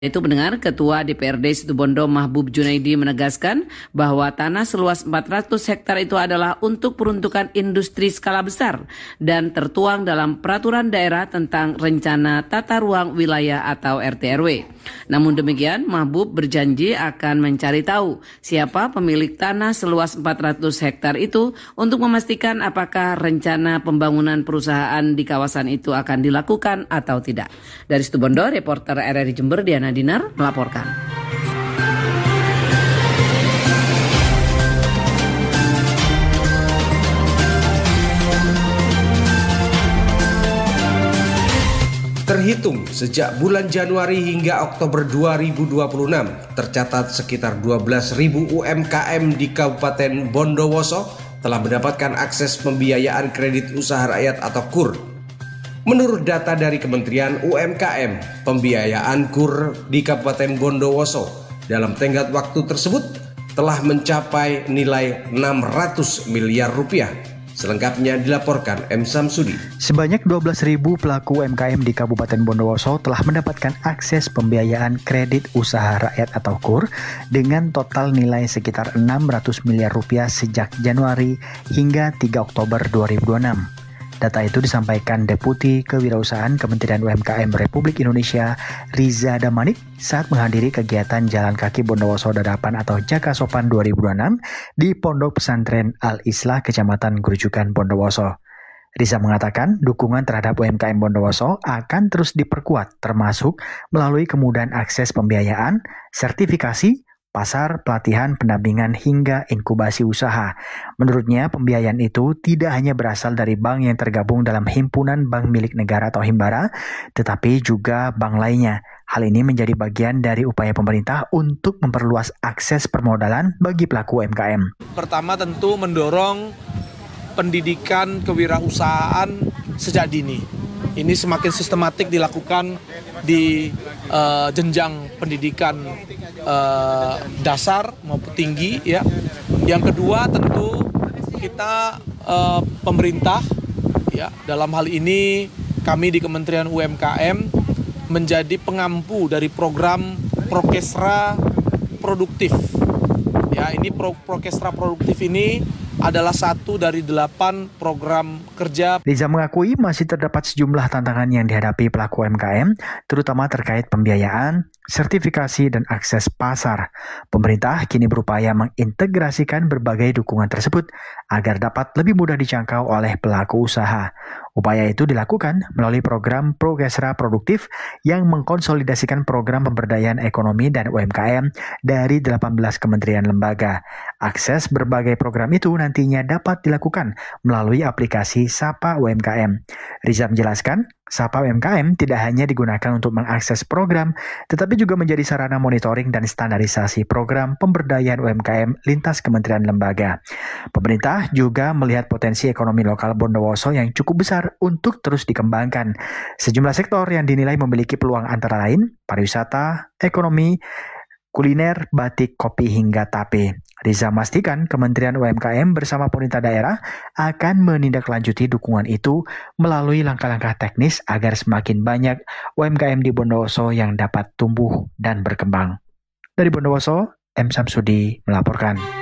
Itu mendengar Ketua DPRD Situbondo Mahbub Junaidi menegaskan bahwa tanah seluas 400 hektar itu adalah untuk peruntukan industri skala besar dan tertuang dalam peraturan daerah tentang rencana tata ruang wilayah atau RT/RW. Namun demikian, Mahbub berjanji akan mencari tahu siapa pemilik tanah seluas 400 hektar itu untuk memastikan apakah rencana pembangunan perusahaan di kawasan itu akan dilakukan atau tidak. Dari Situbondo, reporter RRI Jember Diana Dinar melaporkan. Terhitung sejak bulan Januari hingga Oktober 2026, tercatat sekitar 12.000 UMKM di Kabupaten Bondowoso telah mendapatkan akses pembiayaan kredit usaha rakyat atau KUR. Menurut data dari Kementerian UMKM, pembiayaan KUR di Kabupaten Bondowoso dalam tenggat waktu tersebut telah mencapai nilai 600 miliar rupiah. Selengkapnya dilaporkan M. Samsudi. Sebanyak 12.000 pelaku UMKM di Kabupaten Bondowoso telah mendapatkan akses pembiayaan kredit usaha rakyat atau KUR dengan total nilai sekitar 600 miliar rupiah sejak Januari hingga 3 Oktober 2026. Data itu disampaikan Deputi Kewirausahaan Kementerian UMKM Republik Indonesia Riza Damanik saat menghadiri kegiatan Jalan Kaki Bondowoso Dadapan atau Jakasopan 2026 di Pondok Pesantren Al-Islah Kecamatan Grujukan Bondowoso. Riza mengatakan dukungan terhadap UMKM Bondowoso akan terus diperkuat termasuk melalui kemudahan akses pembiayaan, sertifikasi, pasar, pelatihan, pendampingan, hingga inkubasi usaha. Menurutnya, pembiayaan itu tidak hanya berasal dari bank yang tergabung dalam himpunan bank milik negara atau Himbara, tetapi juga bank lainnya. Hal ini menjadi bagian dari upaya pemerintah untuk memperluas akses permodalan bagi pelaku UMKM. Pertama tentu mendorong pendidikan kewirausahaan sejak dini. Ini semakin sistematik dilakukan di jenjang pendidikan dasar maupun tinggi ya. Yang kedua tentu kita pemerintah ya, dalam hal ini kami di Kementerian UMKM menjadi pengampu dari program Prokesra Produktif. Ya, ini Prokesra Produktif ini adalah satu dari 8 program kerja. Riza mengakui masih terdapat sejumlah tantangan yang dihadapi pelaku UMKM, terutama terkait pembiayaan, sertifikasi, dan akses pasar. Pemerintah kini berupaya mengintegrasikan berbagai dukungan tersebut agar dapat lebih mudah dijangkau oleh pelaku usaha. Upaya itu dilakukan melalui program Prokesra Produktif yang mengkonsolidasikan program pemberdayaan ekonomi dan UMKM dari 18 kementerian lembaga. Akses berbagai program itu nantinya dapat dilakukan melalui aplikasi Sapa UMKM. Riza menjelaskan, Sapa UMKM tidak hanya digunakan untuk mengakses program, tetapi juga menjadi sarana monitoring dan standarisasi program pemberdayaan UMKM lintas kementerian lembaga. Pemerintah juga melihat potensi ekonomi lokal Bondowoso yang cukup besar untuk terus dikembangkan. Sejumlah sektor yang dinilai memiliki peluang antara lain pariwisata, ekonomi, kuliner, batik, kopi, hingga tape. Riza memastikan Kementerian UMKM bersama pemerintah daerah akan menindaklanjuti dukungan itu melalui langkah-langkah teknis agar semakin banyak UMKM di Bondowoso yang dapat tumbuh dan berkembang. Dari Bondowoso, M. Samsudi melaporkan.